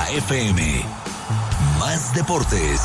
Mega FM. Más deportes.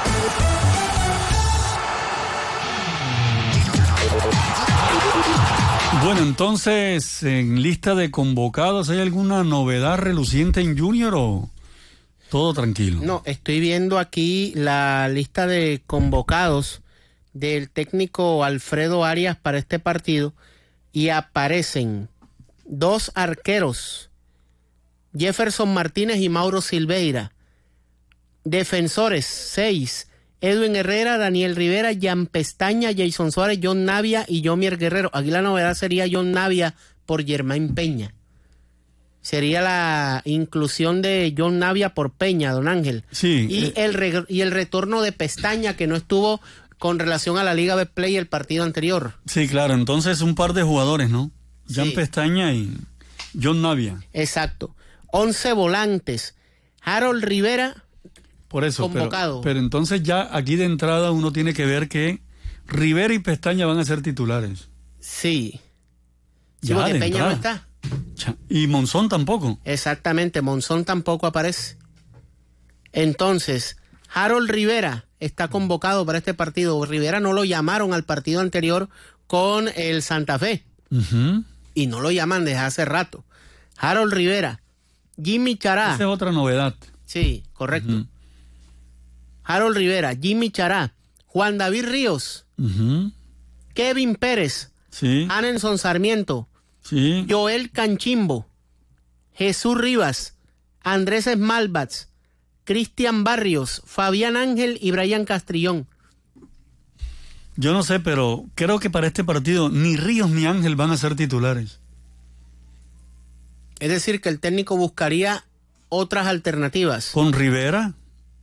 Bueno, entonces, en lista de convocados, ¿hay alguna novedad reluciente en Junior o todo tranquilo? No, estoy viendo aquí la lista de convocados del técnico Alfredo Arias para este partido y aparecen 2 arqueros, Jefferson Martínez y Mauro Silveira. Defensores, 6, Edwin Herrera, Daniel Rivera, Jan Pestaña, Jason Suárez, John Navia y Yomier Guerrero. Aquí la novedad sería John Navia por Germain Peña. Sería la inclusión de John Navia por Peña, don Ángel. Sí. Y el retorno de Pestaña, que no estuvo con relación a la Liga Betplay el partido anterior. Sí, claro. Entonces un par de jugadores, ¿no? Jan Sí. Pestaña y John Navia. Exacto. 11 volantes. Harold Rivera, Por eso, convocado. pero entonces ya aquí de entrada uno tiene que ver que Rivera y Pestaña van a ser titulares. sí. Sí, Ya, porque de Peña no entrada. está. Y Monzón tampoco. Exactamente, Monzón tampoco aparece. Entonces, Harold Rivera está convocado para este partido. Rivera no lo llamaron al partido anterior con el Santa Fe. Ujú. Y no lo llaman desde hace rato. Harold Rivera, Jimmy Chará. Esa es otra novedad. Sí, correcto. Ujú. Harold Rivera, Jimmy Chará, Juan David Ríos, Ujú. Kevin Pérez, Sí, Anelson Sarmiento, sí. Joel Canchimbo, Jesús Rivas, Andrés Smalbats, Cristian Barrios, Fabián Ángel y Brian Castrillón. Yo no sé, pero creo que para este partido ni Ríos ni Ángel van a ser titulares. Es decir, que el técnico buscaría otras alternativas. Con Rivera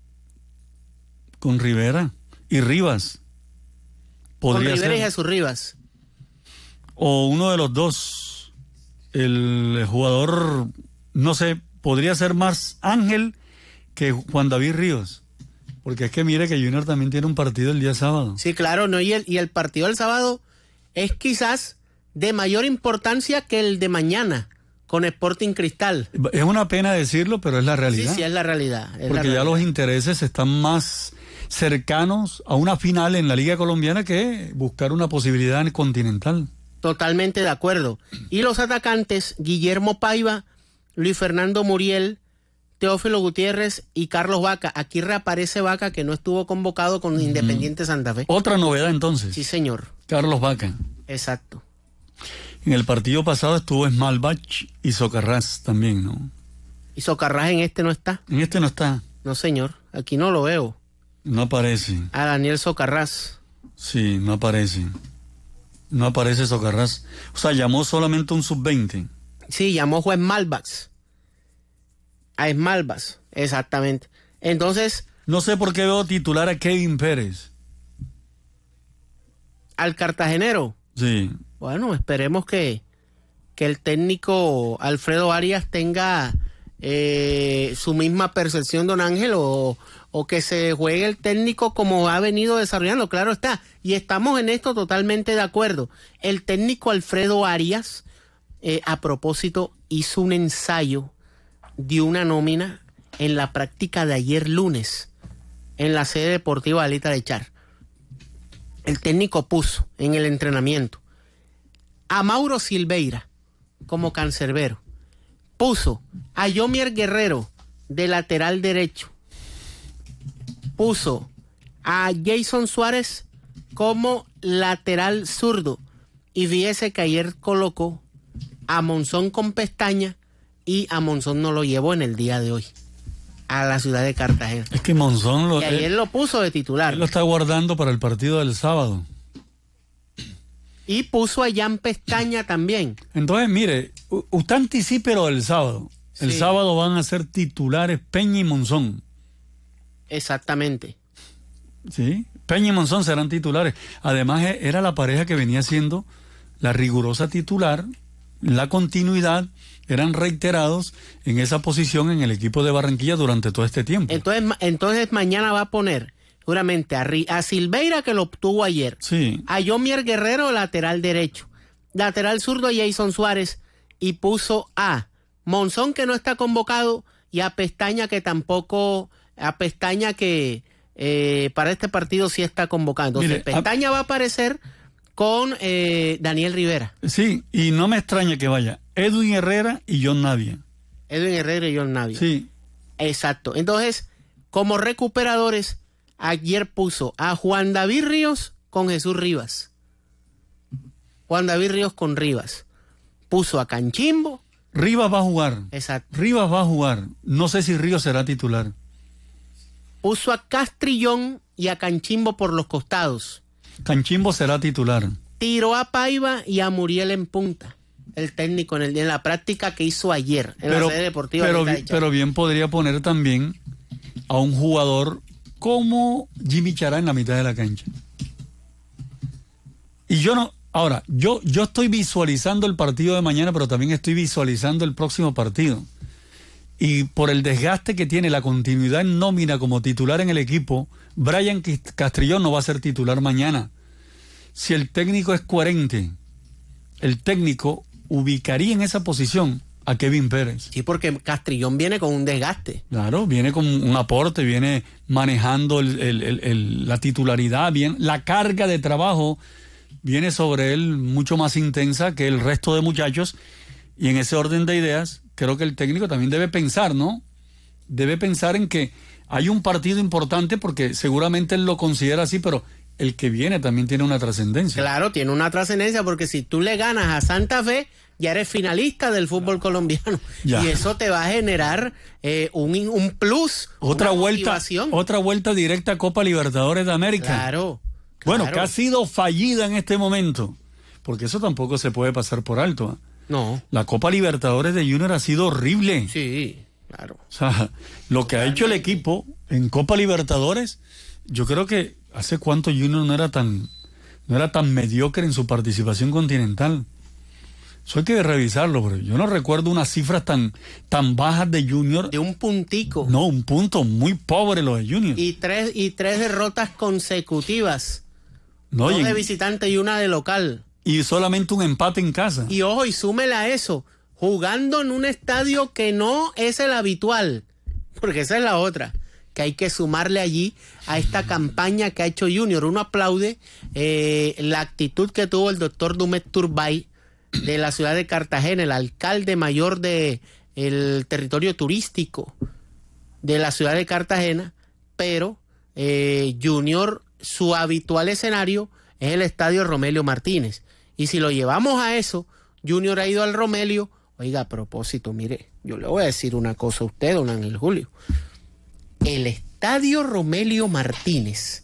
y Rivas. Con Podría Rivera y ser. Jesús Rivas. O uno de los dos. El jugador, no sé, podría ser más Ángel que Juan David Ríos. Porque es que mire que Junior también tiene un partido el día sábado. Sí, claro, no, y el partido del sábado es quizás de mayor importancia que el de mañana con Sporting Cristal. Es una pena decirlo, pero es la realidad. Sí, es la realidad. Porque ya los intereses están más cercanos a una final en la Liga Colombiana que buscar una posibilidad en el continental. Totalmente de acuerdo. Y los atacantes, Guillermo Paiva, Luis Fernando Muriel, Teófilo Gutiérrez y Carlos Vaca. Aquí reaparece Vaca, que no estuvo convocado con Independiente Santa Fe. Otra novedad entonces. Sí, señor. Carlos Vaca. Exacto. En el partido pasado estuvo Smalbach y Socarrás también, ¿no? ¿Y Socarrás en este no está? En este no está. No, señor. Aquí no lo veo. No aparece. A Daniel Socarrás. Sí, no aparece. No aparece Socarrás. O sea, llamó solamente un sub-20. Sí, llamó juez Malvax. A Smalbas, exactamente. Entonces, No sé por qué veo titular a Kevin Pérez. al cartagenero. Sí. Bueno, esperemos que el técnico Alfredo Arias tenga su misma percepción, don Ángel, o que se juegue el técnico como ha venido desarrollando, claro está, y estamos en esto totalmente de acuerdo. El técnico Alfredo Arias, a propósito, hizo un ensayo de una nómina en la práctica de ayer lunes, en la sede deportiva Alita de Char. El técnico puso en el entrenamiento a Mauro Silveira como cancerbero, puso a Yomier Guerrero de lateral derecho, puso a Jason Suárez como lateral zurdo, y fíjese que ayer colocó a Monzón con Pestaña, y a Monzón no lo llevó en el día de hoy a la ciudad de Cartagena. Es que Monzón Y ayer lo puso de titular. él lo está guardando para el partido del sábado. Y puso a Jan Pestaña también. Entonces, mire, usted anticipe lo del sábado. El Sí. sábado van a ser titulares Peña y Monzón. Exactamente. ¿Sí? Peña y Monzón serán titulares. Además, era la pareja que venía siendo la rigurosa titular, la continuidad, eran reiterados en esa posición en el equipo de Barranquilla durante todo este tiempo. Entonces mañana va a poner seguramente a Silveira, que lo obtuvo ayer. Sí. A Yomier Guerrero, lateral derecho. Lateral zurdo, Jason Suárez. Y puso a Monzón, que no está convocado, y a Pestaña que tampoco, para este partido sí está convocado. Entonces, Mire, Pestaña va a aparecer con Daniel Rivera. Sí, y no me extraña que vaya Edwin Herrera y John Navia. Edwin Herrera y John Navia. Sí. Exacto. Entonces, como recuperadores, ayer puso a Juan David Ríos con Jesús Rivas. Juan David Ríos con Rivas. Puso a Canchimbo. Rivas va a jugar. Exacto. Rivas va a jugar. No sé si Ríos será titular. Puso a Castrillón y a Canchimbo por los costados. Canchimbo será titular. Tiró a Paiva y a Muriel en punta. El técnico en la práctica que hizo ayer en la sede deportiva. Pero bien podría poner también a un jugador como Jimmy Chará en la mitad de la cancha. Y yo no... Ahora, yo estoy visualizando el partido de mañana, pero también estoy visualizando el próximo partido. Y por el desgaste que tiene la continuidad en nómina como titular en el equipo, Brian Castrillón no va a ser titular mañana. Si el técnico es coherente, el técnico ubicaría en esa posición a Kevin Pérez. Sí, porque Castrillón viene con un desgaste. Claro, viene con un aporte, viene manejando la titularidad, bien, la carga de trabajo viene sobre él mucho más intensa que el resto de muchachos, y en ese orden de ideas creo que el técnico también debe pensar, ¿no? Debe pensar en que hay un partido importante, porque seguramente él lo considera así, pero el que viene también tiene una trascendencia. Claro, tiene una trascendencia, porque si tú le ganas a Santa Fe, ya eres finalista del fútbol colombiano. Ya. Y eso te va a generar un plus, otra una vuelta, motivación. Otra vuelta directa a Copa Libertadores de América. Claro. Bueno, que ha sido fallida en este momento, porque eso tampoco se puede pasar por alto. No. La Copa Libertadores de Junior ha sido horrible. Sí, claro. O sea, lo que ha hecho el equipo en Copa Libertadores, yo creo que hace cuánto Junior no era tan mediocre en su participación continental. Eso hay que revisarlo, pero yo no recuerdo unas cifras tan bajas de Junior. De un puntico. No, un punto muy pobre lo de Junior. Y tres derrotas consecutivas. No, Dos de visitante y una de local. Y solamente un empate en casa. Y ojo, y súmele a eso, jugando en un estadio que no es el habitual, porque esa es la otra, que hay que sumarle allí a esta campaña que ha hecho Junior. Uno aplaude la actitud que tuvo el doctor Dumet Turbay de la ciudad de Cartagena, el alcalde mayor de el territorio turístico de la ciudad de Cartagena, pero Junior, su habitual escenario es el estadio Romelio Martínez. Y si lo llevamos a eso, Junior ha ido al Romelio. Oiga, a propósito, mire, yo le voy a decir una cosa a usted, don Ángel Julio. El estadio Romelio Martínez,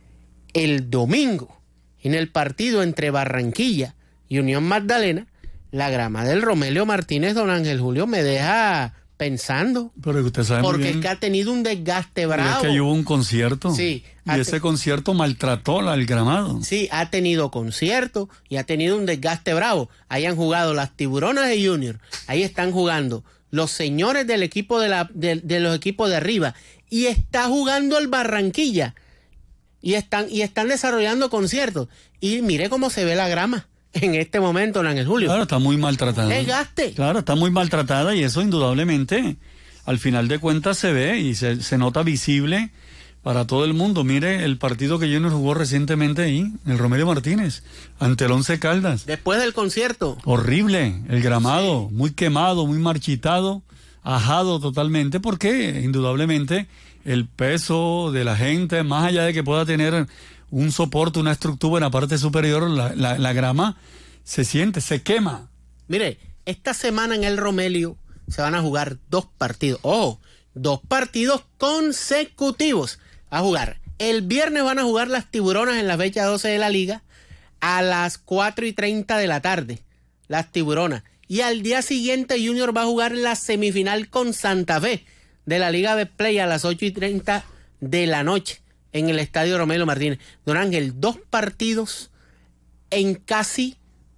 el domingo, en el partido entre Barranquilla y Unión Magdalena, la grama del Romelio Martínez, don Ángel Julio, me deja pensando. Pero que usted sabe porque muy bien, es que ha tenido un desgaste bravo. es que hubo un concierto. Sí. Y ese concierto maltrató al gramado. Sí, ha tenido concierto y ha tenido un desgaste bravo. Ahí han jugado las Tiburonas de Junior. Ahí están jugando los señores del equipo de los equipos de arriba. Y está jugando el Barranquilla. Y están desarrollando conciertos. Y mire cómo se ve la grama en este momento, en el Julio. Claro, está muy maltratada. Desgaste. Claro, está muy maltratada, y eso indudablemente al final de cuentas se ve y se nota visible para todo el mundo. Mire el partido que Junior jugó recientemente ahí, el Romelio Martínez, ante el Once Caldas. Después del concierto. Horrible, el gramado, sí, muy quemado, muy marchitado, ajado totalmente, porque indudablemente el peso de la gente, más allá de que pueda tener un soporte, una estructura en la parte superior, la grama se siente, se quema. Mire, esta semana en el Romelio se van a jugar 2 partidos. ¡Ojo! 2 partidos consecutivos a jugar. El viernes van a jugar las Tiburonas en la fecha 12 de la liga a las 4:30 de la tarde. Las Tiburonas. Y al día siguiente Junior va a jugar la semifinal con Santa Fe de la Liga de Play a las 8:30 de la noche en el estadio Romelio Martínez. Don Ángel, 2 partidos en casi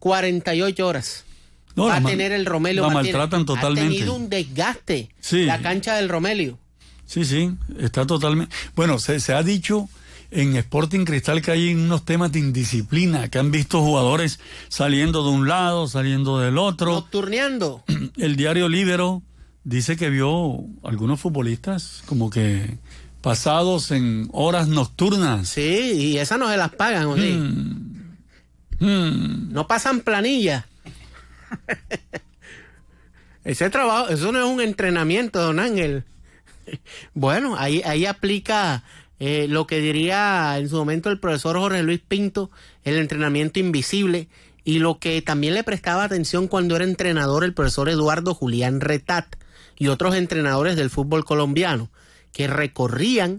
48 horas. No, va a tener el Romelio Martínez. La maltratan totalmente. Ha tenido un desgaste, sí, la cancha del Romelio. Sí, está totalmente... Bueno, se ha dicho en Sporting Cristal que hay unos temas de indisciplina, que han visto jugadores saliendo de un lado, saliendo del otro. Nocturneando. El diario Líbero dice que vio algunos futbolistas como que pasados en horas nocturnas. Sí, y esas no se las pagan, ¿o sí? No pasan planilla. Ese trabajo, eso no es un entrenamiento, don Ángel. Bueno, ahí aplica lo que diría en su momento el profesor Jorge Luis Pinto, el entrenamiento invisible, y lo que también le prestaba atención cuando era entrenador el profesor Eduardo Julián Retat y otros entrenadores del fútbol colombiano, que recorrían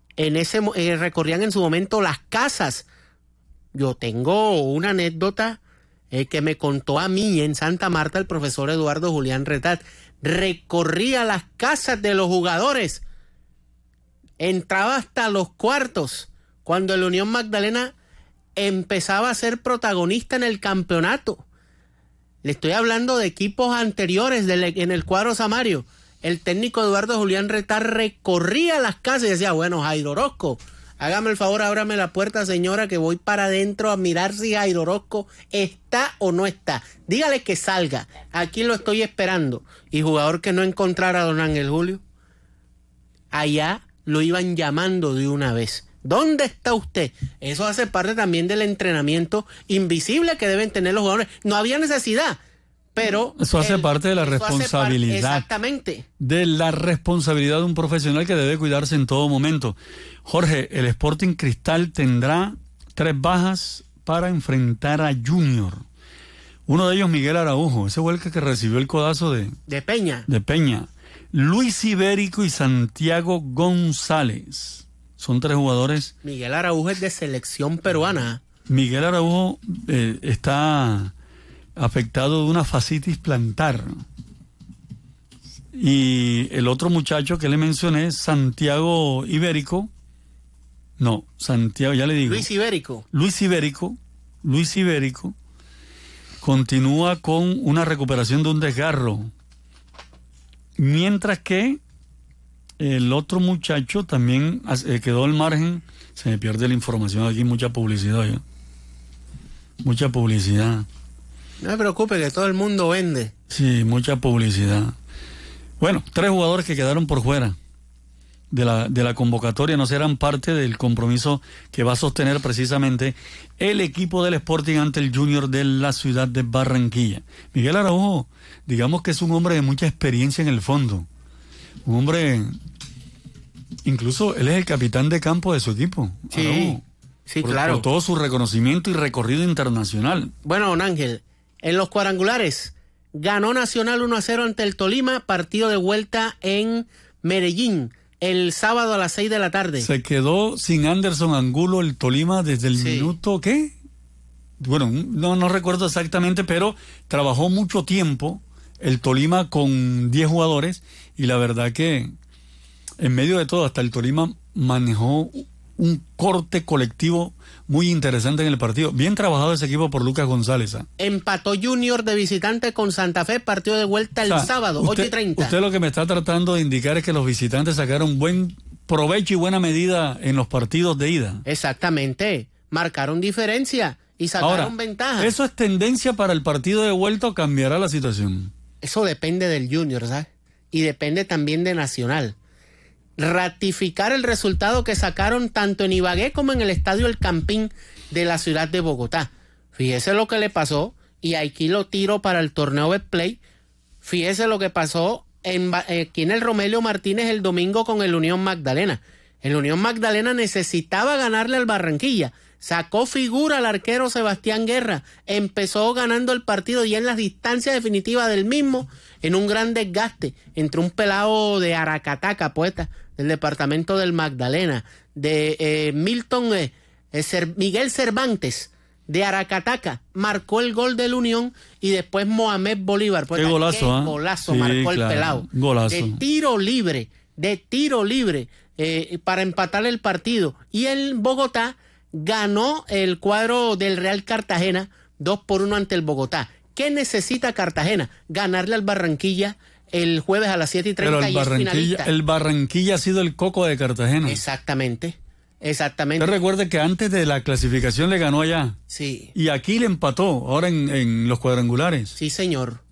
en su momento las casas. Yo tengo una anécdota que me contó a mí en Santa Marta el profesor Eduardo Julián Retat. Recorría las casas de los jugadores, entraba hasta los cuartos cuando el Unión Magdalena empezaba a ser protagonista en el campeonato. Le estoy hablando de equipos anteriores en el cuadro Samario. El técnico Eduardo Julián Retat recorría las casas y decía, bueno, Jairo Orozco, hágame el favor, ábrame la puerta, señora, que voy para adentro a mirar si Jairo Orozco está o no está. Dígale que salga, aquí lo estoy esperando. Y jugador que no encontrara a don Ángel Julio, allá lo iban llamando de una vez. ¿Dónde está usted? Eso hace parte también del entrenamiento invisible que deben tener los jugadores. No había necesidad, pero eso hace parte de la responsabilidad. Exactamente. De la responsabilidad de un profesional que debe cuidarse en todo momento. Jorge, el Sporting Cristal tendrá 3 bajas para enfrentar a Junior. Uno de ellos, Miguel Araujo, ese fue el que recibió el codazo de Peña. De Peña. Luis Ibérico y Santiago González. Son 3 jugadores. Miguel Araujo es de selección peruana. Miguel Araujo está afectado de una fascitis plantar. Y el otro muchacho que le mencioné, Santiago Ibérico. No, Santiago, ya le digo. Luis Ibérico continúa con una recuperación de un desgarro. Mientras que el otro muchacho también quedó al margen. Se me pierde la información aquí, mucha publicidad ya. Mucha publicidad. No se preocupe que todo el mundo vende. Sí, mucha publicidad. Bueno, 3 jugadores que quedaron por fuera de la convocatoria no serán parte del compromiso que va a sostener precisamente el equipo del Sporting ante el Junior de la ciudad de Barranquilla. Miguel Araujo, digamos que es un hombre de mucha experiencia en el fondo. Un hombre, incluso él es el capitán de campo de su equipo. Sí, Araujo, claro. Por todo su reconocimiento y recorrido internacional. Bueno, don Ángel, en los cuadrangulares ganó Nacional 1-0 ante el Tolima, partido de vuelta en Medellín, el sábado a las 6 de la tarde. Se quedó sin Anderson Angulo el Tolima desde el minuto, ¿qué? Bueno, no recuerdo exactamente, pero trabajó mucho tiempo el Tolima con 10 jugadores y la verdad que en medio de todo hasta el Tolima manejó un corte colectivo muy interesante en el partido. Bien trabajado ese equipo por Lucas González. Empató Junior de visitante con Santa Fe, partido de vuelta el sábado, 8:30. Usted lo que me está tratando de indicar es que los visitantes sacaron buen provecho y buena medida en los partidos de ida. Exactamente, marcaron diferencia y sacaron ventaja. ¿Eso es tendencia para el partido de vuelta o cambiará la situación? Eso depende del Junior, ¿sabes? Y depende también de Nacional. Ratificar el resultado que sacaron tanto en Ibagué como en el Estadio El Campín de la ciudad de Bogotá. Fíjese lo que le pasó, y aquí lo tiro para el torneo Betplay. Fíjese lo que pasó aquí en el Romelio Martínez el domingo con el Unión Magdalena. El Unión Magdalena necesitaba ganarle al Barranquilla. Sacó figura al arquero Sebastián Guerra. Empezó ganando el partido y en las distancias definitivas del mismo, en un gran desgaste entre un pelado de Aracataca, poeta, del departamento del Magdalena, de Miguel Cervantes, de Aracataca, marcó el gol del Unión y después Mohamed Bolívar. Poeta, qué golazo, marcó el pelado. Golazo. De tiro libre, para empatar el partido. Y en Bogotá ganó el cuadro del Real Cartagena 2-1 ante el Bogotá. ¿Qué necesita Cartagena? Ganarle al Barranquilla el jueves a las 7:30. Pero el Barranquilla ha sido el coco de Cartagena. Exactamente. Usted recuerde que antes de la clasificación le ganó allá. Sí. Y aquí le empató, ahora en los cuadrangulares. Sí, señor.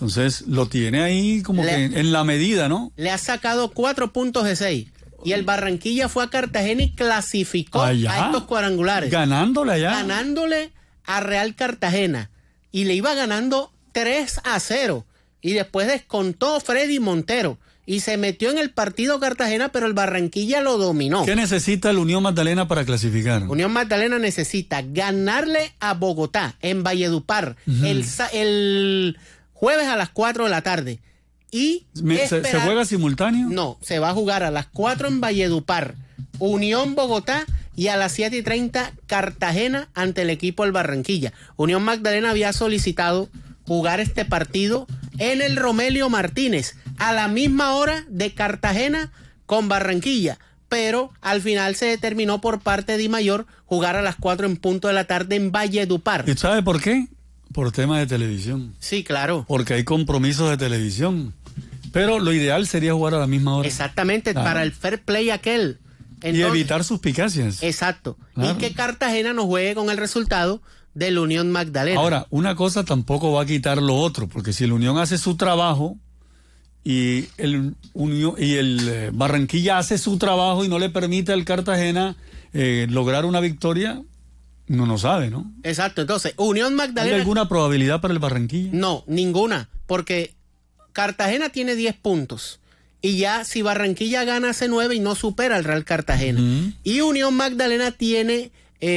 Entonces lo tiene ahí como que en la medida, ¿no? Le ha sacado 4 puntos de 6. Y el Barranquilla fue a Cartagena y clasificó allá, a estos cuadrangulares. Ganándole allá. Ganándole a Real Cartagena. Y le iba ganando 3-0. Y después descontó Freddy Montero. Y se metió en el partido Cartagena, pero el Barranquilla lo dominó. ¿Qué necesita el Unión Magdalena para clasificar? Unión Magdalena necesita ganarle a Bogotá en Valledupar el jueves a las 4 de la tarde. Y ¿Se juega simultáneo? No, se va a jugar a las 4 en Valledupar, Unión Bogotá, y a las 7:30 Cartagena ante el equipo del Barranquilla. Unión Magdalena había solicitado jugar este partido en el Romelio Martínez a la misma hora de Cartagena con Barranquilla, pero al final se determinó por parte de Dimayor jugar a las 4 en punto de la tarde en Valledupar. ¿Y sabe por qué? Por temas de televisión. Sí, claro. Porque hay compromisos de televisión. Pero lo ideal sería jugar a la misma hora. Exactamente, para el fair play aquel. Entonces, y evitar suspicacias. Exacto. Claro. Y que Cartagena no juegue con el resultado del Unión Magdalena. Ahora, una cosa tampoco va a quitar lo otro, porque si el Unión hace su trabajo y el Barranquilla hace su trabajo y no le permite al Cartagena lograr una victoria, uno no sabe, ¿no? Exacto. Entonces, Unión Magdalena... ¿Hay alguna probabilidad para el Barranquilla? No, ninguna, porque Cartagena tiene 10 puntos. Y ya si Barranquilla gana hace 9 y no supera al Real Cartagena. Y Unión Magdalena tiene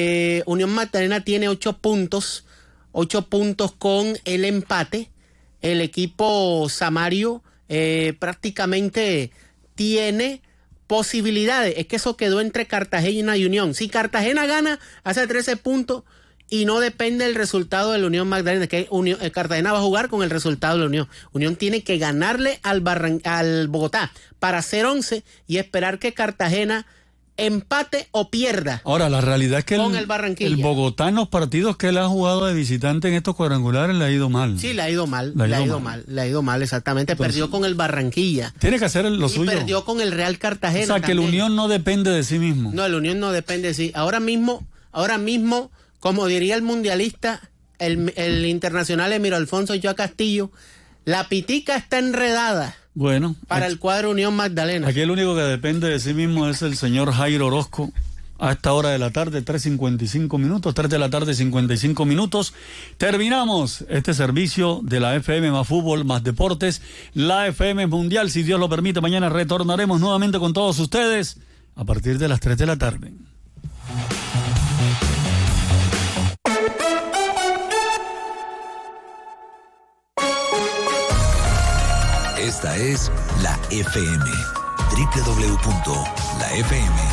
8 puntos. 8 puntos con el empate. El equipo Samario prácticamente tiene posibilidades. Es que eso quedó entre Cartagena y Unión. Si Cartagena gana, hace 13 puntos y no depende del resultado de la Unión Magdalena, que Cartagena va a jugar con el resultado de la Unión. Unión tiene que ganarle al Bogotá para hacer 11 y esperar que Cartagena empate o pierda. Ahora, la realidad es que el Bogotá en los partidos que él ha jugado de visitante en estos cuadrangulares le ha ido mal. Sí, le ha ido mal, le ha ido mal, exactamente. Entonces, perdió con el Barranquilla. Tiene que hacer lo suyo. Perdió con el Real Cartagena. O sea, que también. el Unión no depende de sí mismo. No, el Unión no depende de sí. Ahora mismo, como diría el mundialista, el internacional Emiro Alfonso Ochoa Castillo, la pitica está enredada. Bueno, para el cuadro Unión Magdalena. Aquí el único que depende de sí mismo es el señor Jairo Orozco. A esta hora de la tarde, 3:55 minutos, 3 de la tarde, 55 minutos. Terminamos este servicio de la FM más fútbol, más deportes, la FM mundial. Si Dios lo permite, mañana retornaremos nuevamente con todos ustedes a partir de las 3 de la tarde. Esta es la FM, www.lafm.com.